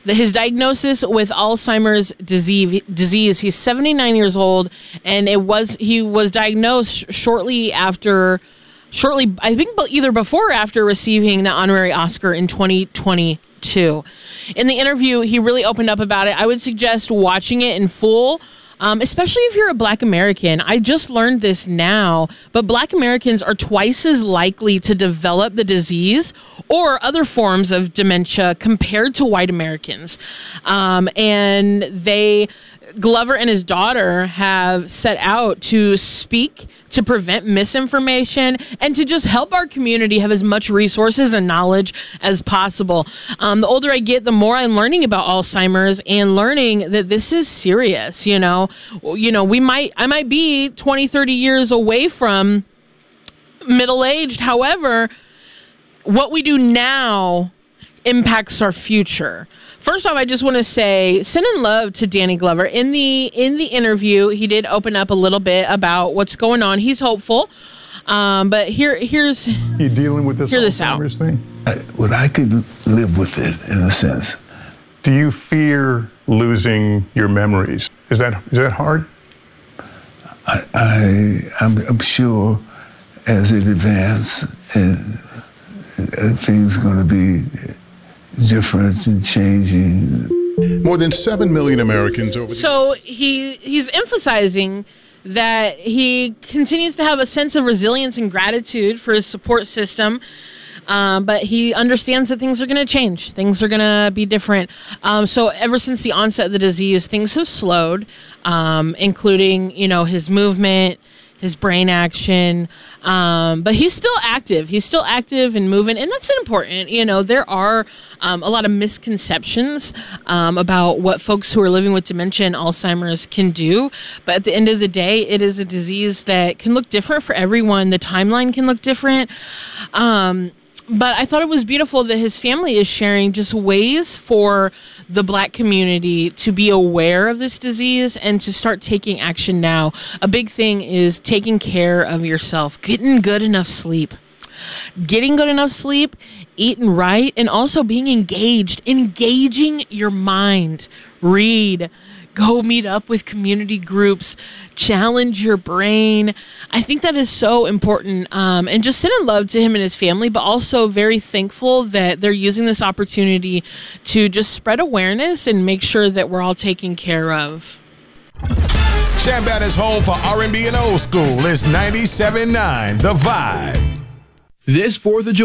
his diagnosis with Alzheimer's disease. He's 79 years old, and he was diagnosed shortly, I think either before or after receiving the honorary Oscar in 2022. In the interview, he really opened up about it. I would suggest watching it in full. Especially if you're a Black American. I just learned this now, but Black Americans are twice as likely to develop the disease or other forms of dementia compared to white Americans. Glover and his daughter have set out to speak to prevent misinformation and to just help our community have as much resources and knowledge as possible. The older I get, the more I'm learning about Alzheimer's and learning that this is serious. I might be 20, 30 years away from middle-aged. However, what we do now impacts our future. First off, I just want to say, sending love to Danny Glover. In the interview, he did open up a little bit about what's going on. He's hopeful, but here's you dealing with this Alzheimer's thing. I could live with it in a sense. Do you fear losing your memories? Is that hard? I'm sure as it advances, things are going to be different and changing. More than 7 million Americans over. So he's emphasizing that he continues to have a sense of resilience and gratitude for his support system, but he understands that things are going to change. Things are going to be different. So ever since the onset of the disease, things have slowed, including his movement, his brain action, but he's still active. He's still active and moving, and that's important. There are a lot of misconceptions about what folks who are living with dementia and Alzheimer's can do, but at the end of the day, it is a disease that can look different for everyone. The timeline can look different. But I thought it was beautiful that his family is sharing just ways for the Black community to be aware of this disease and to start taking action now. A big thing is taking care of yourself, getting good enough sleep. Getting good enough sleep, eating right, and also being engaging your mind. Read. Go meet up with community groups, challenge your brain. I think that is so important. And just sending love to him and his family, but also very thankful that they're using this opportunity to just spread awareness and make sure that we're all taken care of. Shambat is home for R&B and old school. It's 97.9 The Vibe. This 4th of July.